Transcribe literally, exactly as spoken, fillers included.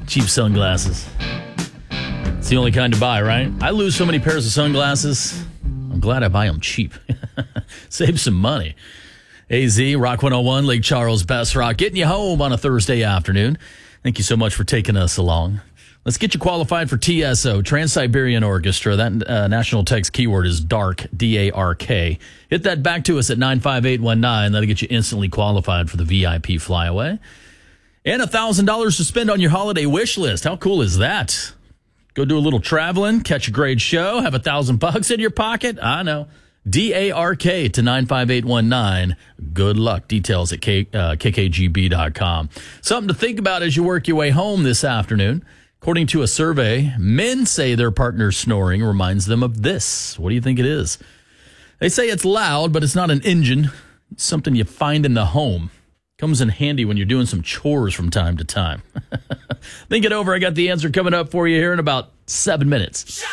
Cheap sunglasses. It's the only kind to buy, right? I lose so many pairs of sunglasses. I'm glad I buy them cheap. Save some money. A Z, Rock one oh one, Lake Charles, Best Rock, getting you home on a Thursday afternoon. Thank you so much for taking us along. Let's get you qualified for T S O, Trans-Siberian Orchestra. That uh, national text keyword is DARK, D A R K. Hit that back to us at nine five eight one nine. That'll get you instantly qualified for the V I P flyaway. And one thousand dollars to spend on your holiday wish list. How cool is that? Go do a little traveling, catch a great show, have a thousand bucks in your pocket. I know. D A R K to nine five eight one nine. Good luck. Details at K, uh, K K G B dot com. Something to think about as you work your way home this afternoon. According to a survey, men say their partner's snoring reminds them of this. What do you think it is? They say it's loud, but it's not an engine. It's something you find in the home. Comes in handy when you're doing some chores from time to time. Think it over. I got the answer coming up for you here in about seven minutes.